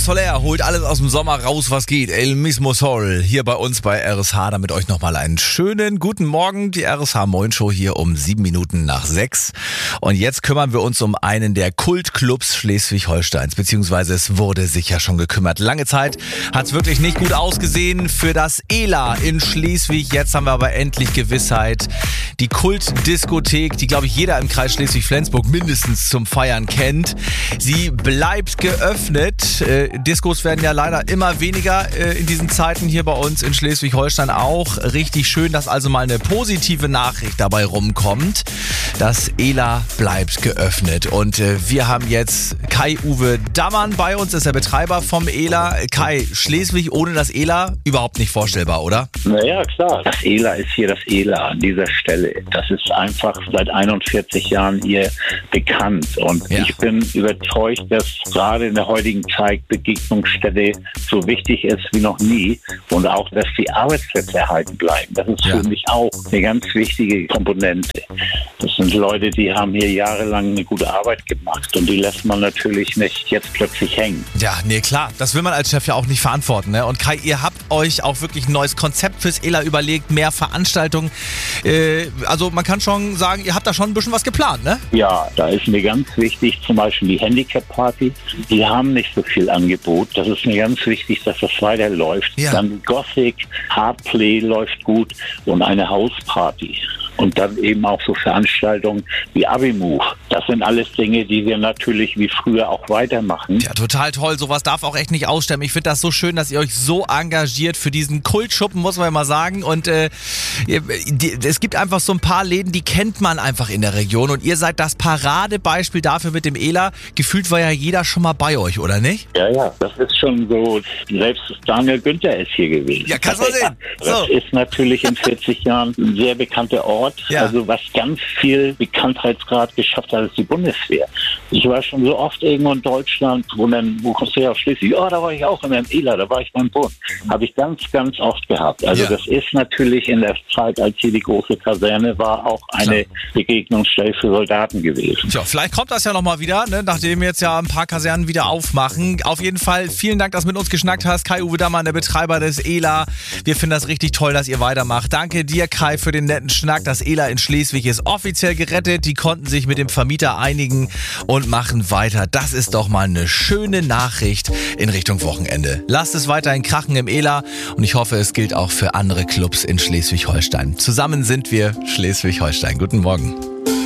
Soler holt alles aus dem Sommer raus, was geht. El mismo Sol hier bei uns bei RSH. Damit euch nochmal einen schönen guten Morgen. Die RSH Moin Show hier um 7 Minuten nach 6. Und jetzt kümmern wir uns um einen der Kultclubs Schleswig-Holsteins. Beziehungsweise es wurde sich ja schon gekümmert. Lange Zeit hat es wirklich nicht gut ausgesehen für das ELA in Schleswig. Jetzt haben wir aber endlich Gewissheit. Die Kultdiskothek, die glaube ich jeder im Kreis Schleswig-Flensburg mindestens zum Feiern kennt. Sie bleibt geöffnet. Diskos werden ja leider immer weniger in diesen Zeiten hier bei uns in Schleswig-Holstein auch. Richtig schön, dass also mal eine positive Nachricht dabei rumkommt. Das ELA bleibt geöffnet. Und wir haben jetzt Kai-Uwe Dammann bei uns, ist der Betreiber vom ELA. Kai, Schleswig ohne das ELA überhaupt nicht vorstellbar, oder? Naja, klar. Das ELA ist hier das ELA an dieser Stelle. Das ist einfach seit 41 Jahren hier bekannt. Und ich bin überzeugt, dass gerade in der heutigen Zeit Begegnungsstätte so wichtig ist wie noch nie. Und auch, dass die Arbeitsplätze erhalten bleiben. Das ist für mich auch eine ganz wichtige Komponente. Das sind Leute, die haben hier jahrelang eine gute Arbeit gemacht. Und die lässt man natürlich nicht jetzt plötzlich hängen. Ja, nee, klar. Das will man als Chef ja auch nicht verantworten. Ne? Und Kai, ihr habt euch auch wirklich ein neues Konzept fürs ELA überlegt, mehr Veranstaltungen. Also man kann schon sagen, ihr habt da schon ein bisschen was geplant, ne? Ja, da ist mir ganz wichtig, zum Beispiel die Handicap-Party. Die haben nicht so viel Angebot. Das ist mir ganz wichtig, dass das weiterläuft. Ja. Dann Gothic, Hardplay läuft gut und eine Hausparty. Und dann eben auch so Veranstaltungen wie Abi-Move. Das sind alles Dinge, die wir natürlich wie früher auch weitermachen. Ja, total toll. Sowas darf auch echt nicht aussterben. Ich finde das so schön, dass ihr euch so engagiert für diesen Kultschuppen, muss man ja mal sagen. Und es gibt einfach so ein paar Läden, die kennt man einfach in der Region. Und ihr seid das Paradebeispiel dafür mit dem ELA. Gefühlt war ja jeder schon mal bei euch, oder nicht? Ja, das ist schon so. Selbst Daniel Günther ist hier gewesen. Ja, kannst du sehen. Das ist natürlich in 40 Jahren ein sehr bekannter Ort. Ja. Also was ganz viel Bekanntheitsgrad geschafft hat, ist die Bundeswehr. Ich war schon so oft irgendwo in Deutschland, wo kommst du her aus Schleswig? Ja, da war ich auch in einem ELA, da war ich beim Bund. Habe ich ganz, ganz oft gehabt. Also das ist natürlich in der Zeit, als hier die große Kaserne war, auch eine Begegnungsstelle für Soldaten gewesen. Tja, vielleicht kommt das ja nochmal wieder, ne? Nachdem jetzt ja ein paar Kasernen wieder aufmachen. Auf jeden Fall vielen Dank, dass du mit uns geschnackt hast. Kai-Uwe Dammann, der Betreiber des ELA. Wir finden das richtig toll, dass ihr weitermacht. Danke dir, Kai, für den netten Schnack. Das ELA in Schleswig ist offiziell gerettet. Die konnten sich mit dem Vermieter einigen und machen weiter. Das ist doch mal eine schöne Nachricht in Richtung Wochenende. Lasst es weiterhin krachen im ELA und ich hoffe, es gilt auch für andere Clubs in Schleswig-Holstein. Zusammen sind wir Schleswig-Holstein. Guten Morgen.